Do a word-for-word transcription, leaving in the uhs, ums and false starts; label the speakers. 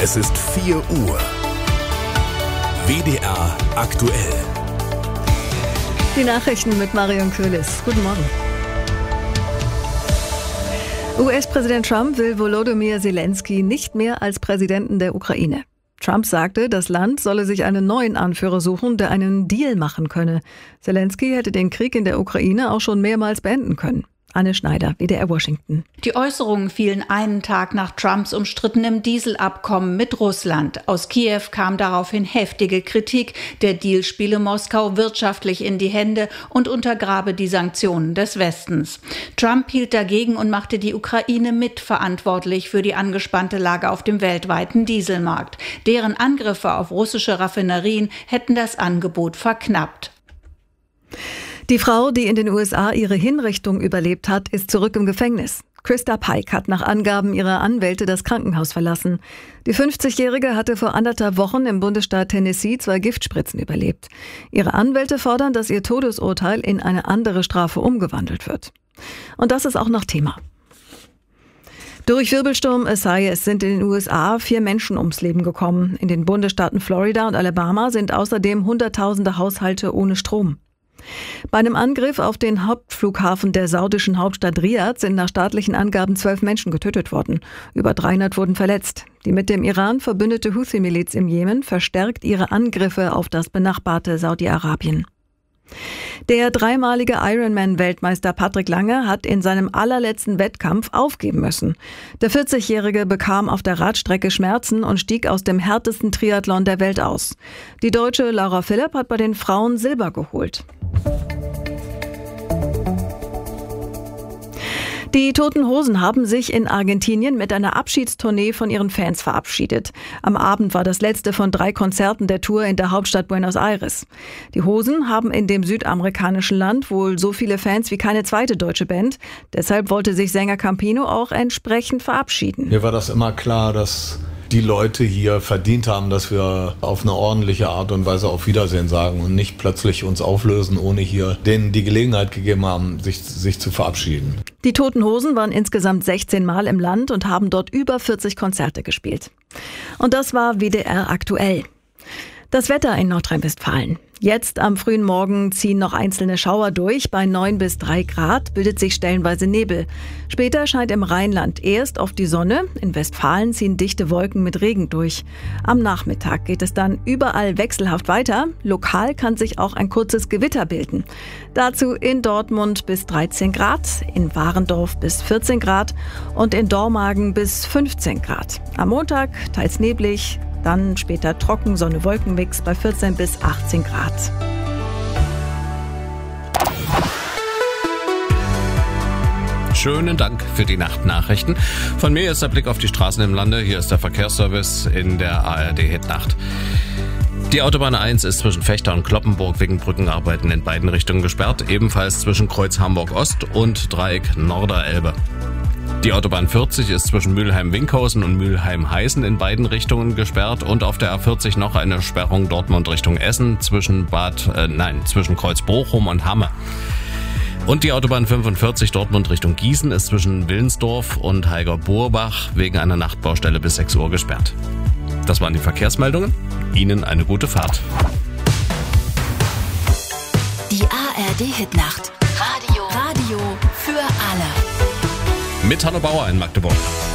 Speaker 1: Es ist vier Uhr. W D R aktuell.
Speaker 2: Die Nachrichten mit Marion Köhlis. Guten Morgen. U S-Präsident Trump will Volodymyr Zelensky nicht mehr als Präsidenten der Ukraine. Trump sagte, das Land solle sich einen neuen Anführer suchen, der einen Deal machen könne. Zelensky hätte den Krieg in der Ukraine auch schon mehrmals beenden können. Anne Schneider, W D R Washington.
Speaker 3: Die Äußerungen fielen einen Tag nach Trumps umstrittenem Dieselabkommen mit Russland. Aus Kiew kam daraufhin heftige Kritik. Der Deal spiele Moskau wirtschaftlich in die Hände und untergrabe die Sanktionen des Westens. Trump hielt dagegen und machte die Ukraine mitverantwortlich für die angespannte Lage auf dem weltweiten Dieselmarkt. Deren Angriffe auf russische Raffinerien hätten das Angebot verknappt.
Speaker 2: Die Frau, die in den U S A ihre Hinrichtung überlebt hat, ist zurück im Gefängnis. Christa Pike hat nach Angaben ihrer Anwälte das Krankenhaus verlassen. Die fünfzigjährige hatte vor anderthalb Wochen im Bundesstaat Tennessee zwei Giftspritzen überlebt. Ihre Anwälte fordern, dass ihr Todesurteil in eine andere Strafe umgewandelt wird. Und das ist auch noch Thema. Durch Wirbelsturm Isaias sind in den U S A vier Menschen ums Leben gekommen. In den Bundesstaaten Florida und Alabama sind außerdem Hunderttausende Haushalte ohne Strom. Bei einem Angriff auf den Hauptflughafen der saudischen Hauptstadt Riad sind nach staatlichen Angaben zwölf Menschen getötet worden. Über dreihundert wurden verletzt. Die mit dem Iran verbündete Houthi-Miliz im Jemen verstärkt ihre Angriffe auf das benachbarte Saudi-Arabien. Der dreimalige Ironman-Weltmeister Patrick Lange hat in seinem allerletzten Wettkampf aufgeben müssen. Der vierzigjährige bekam auf der Radstrecke Schmerzen und stieg aus dem härtesten Triathlon der Welt aus. Die Deutsche Laura Philipp hat bei den Frauen Silber geholt. Die Toten Hosen haben sich in Argentinien mit einer Abschiedstournee von ihren Fans verabschiedet. Am Abend war das letzte von drei Konzerten der Tour in der Hauptstadt Buenos Aires. Die Hosen haben in dem südamerikanischen Land wohl so viele Fans wie keine zweite deutsche Band. Deshalb wollte sich Sänger Campino auch entsprechend verabschieden.
Speaker 4: Mir war das immer klar, dass die Leute hier verdient haben, dass wir auf eine ordentliche Art und Weise auf Wiedersehen sagen und nicht plötzlich uns auflösen, ohne hier denen die Gelegenheit gegeben haben, sich, sich zu verabschieden.
Speaker 2: Die Toten Hosen waren insgesamt sechzehn Mal im Land und haben dort über vierzig Konzerte gespielt. Und das war W D R aktuell. Das Wetter in Nordrhein-Westfalen. Jetzt am frühen Morgen ziehen noch einzelne Schauer durch. Bei neun bis drei Grad bildet sich stellenweise Nebel. Später scheint im Rheinland erst oft die Sonne. In Westfalen ziehen dichte Wolken mit Regen durch. Am Nachmittag geht es dann überall wechselhaft weiter. Lokal kann sich auch ein kurzes Gewitter bilden. Dazu in Dortmund bis dreizehn Grad, in Warendorf bis vierzehn Grad und in Dormagen bis fünfzehn Grad. Am Montag teils neblig, dann später trocken, Sonne-Wolken-Mix bei vierzehn bis achtzehn Grad.
Speaker 5: Schönen Dank für die Nachtnachrichten. Von mir ist der Blick auf die Straßen im Lande. Hier ist der Verkehrsservice in der A R D-Hitnacht. Die Autobahn eins ist zwischen Vechta und Cloppenburg wegen Brückenarbeiten in beiden Richtungen gesperrt. Ebenfalls zwischen Kreuz Hamburg-Ost und Dreieck Norderelbe. Die Autobahn vierzig ist zwischen Mülheim-Winkhausen und Mülheim-Heißen in beiden Richtungen gesperrt und auf der A vierzig noch eine Sperrung Dortmund Richtung Essen zwischen Bad, äh, nein, zwischen Kreuz Bochum und Hamme. Und die Autobahn fünfundvierzig Dortmund Richtung Gießen ist zwischen Willensdorf und Heiger-Burbach wegen einer Nachtbaustelle bis sechs Uhr gesperrt. Das waren die Verkehrsmeldungen. Ihnen eine gute Fahrt.
Speaker 6: Die A R D-Hitnacht. Radio. Radio für alle.
Speaker 5: Mit Hanno Bauer in Magdeburg.